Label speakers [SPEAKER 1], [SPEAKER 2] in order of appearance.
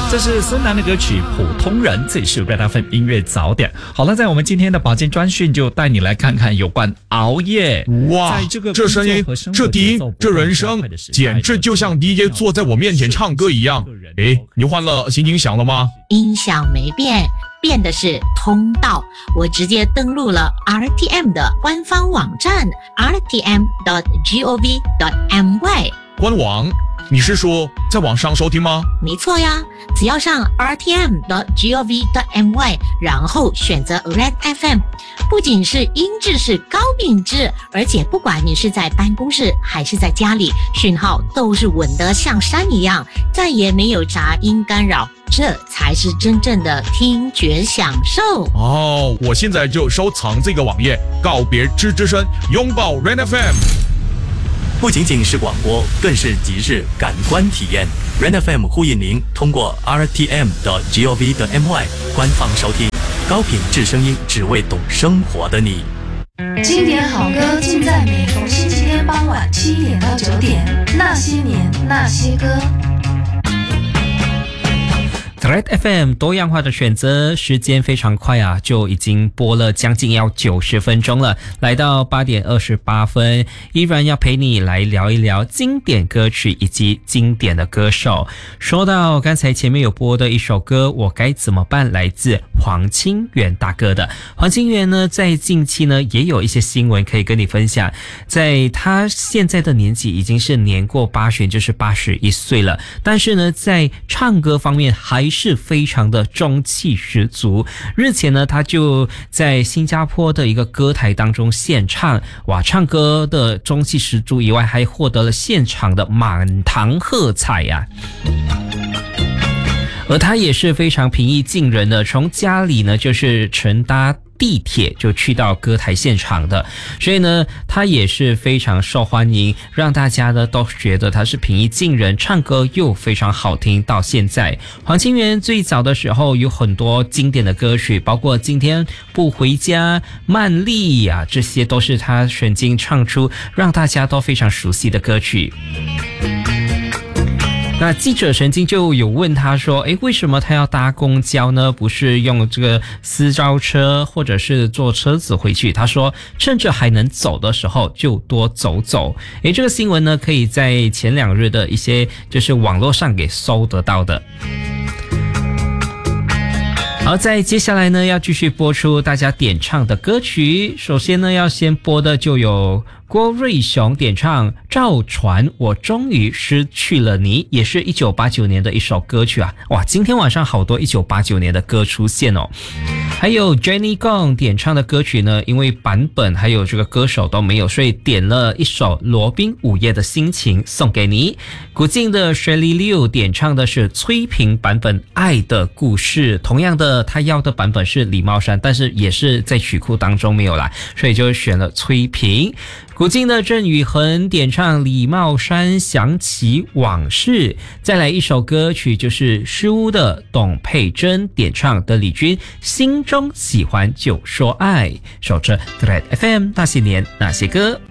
[SPEAKER 1] 这是孙楠的歌曲《普通人》，这里是Red FM音乐早点。好了，在我们今天的保健专讯就带你来看看有关熬夜。
[SPEAKER 2] 哇，这声音，这低音，这人声，简直就像 DJ 坐在我面前唱歌一样。诶，你换了新音响了吗？
[SPEAKER 3] 音响没变，变的是通道。我直接登录了 RTM 的官方网站 rtm.gov.my
[SPEAKER 2] 官网。你是说在网上收听吗？
[SPEAKER 3] 没错呀，只要上 rtm.gov.my 然后选择 Red FM， 不仅是音质是高品质，而且不管你是在办公室还是在家里，讯号都是稳得像山一样，再也没有杂音干扰，这才是真正的听觉享受。
[SPEAKER 2] 哦，我现在就收藏这个网页，告别吱吱声，拥抱 Red FM。
[SPEAKER 4] 不仅仅是广播，更是即日感官体验。Red FM 呼应您通过 rtm.gov.my 官方收听高品质声音，只为懂生活的你。
[SPEAKER 5] 经典好歌尽在每逢星期天傍晚7点到9点，那些年那些歌。
[SPEAKER 6] Red FM 多样化的选择，时间非常快啊，就已经播了将近要90分钟了。来到8点28分，依然要陪你来聊一聊经典歌曲以及经典的歌手。说到刚才前面有播的一首歌《我该怎么办》，来自黄清源大哥的。黄清源呢，在近期呢也有一些新闻可以跟你分享。在他现在的年纪已经是年过80，就是81岁了，但是呢，在唱歌方面还是非常的中气十足。日前呢，他就在新加坡的一个歌台当中献唱，哇，唱歌的中气十足以外，还获得了现场的满堂喝彩呀。而他也是非常平易近人的，从家里呢就是乘搭地铁就去到歌台现场的，所以呢他也是非常受欢迎，让大家呢都觉得他是平易近人，唱歌又非常好听。到现在黄清源最早的时候有很多经典的歌曲，包括今天不回家、曼丽啊，这些都是他曾经唱出让大家都非常熟悉的歌曲。那记者曾经就有问他说，为什么他要搭公交呢？不是用这个私招车或者是坐车子回去？他说趁着还能走的时候就多走走。这个新闻呢可以在前2日的一些就是网络上给搜得到的。好，在接下来呢要继续播出大家点唱的歌曲。首先呢要先播的就有郭瑞雄点唱赵传我终于失去了你，也是1989年的一首歌曲啊。哇，今天晚上好多1989年的歌出现哦。还有 Jenny Gong 点唱的歌曲呢，因为版本还有这个歌手都没有，所以点了一首罗宾午夜的心情送给你。古晋的 Shirley Liu 点唱的是崔萍版本爱的故事，同样的他要的版本是李茂山，但是也是在曲库当中没有啦，所以就选了崔萍。古晋的郑宇恒点唱李茂山想起往事。再来一首歌曲就是诗屋的董佩珍点唱的李军心中喜欢就说爱。守着 Red FM 那些年那些歌。